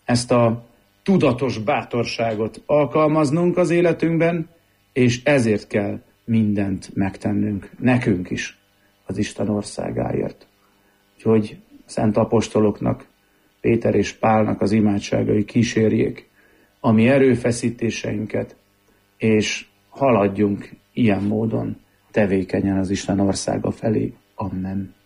ezt a tudatos bátorságot alkalmaznunk az életünkben, és ezért kell mindent megtennünk, nekünk is, az Isten országáért. Úgyhogy szent apostoloknak, Péter és Pálnak az imádságai kísérjék a mi erőfeszítéseinket, és haladjunk ilyen módon tevékenyen az Isten országa felé. Amen.